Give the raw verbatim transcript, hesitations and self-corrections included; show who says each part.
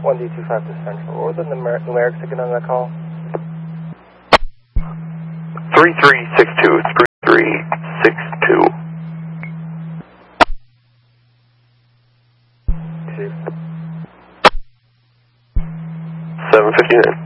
Speaker 1: one D two five to Central. What were the numer numerics again on that call?
Speaker 2: three three six two, three three six two.
Speaker 1: Two.
Speaker 2: seven fifty-nine.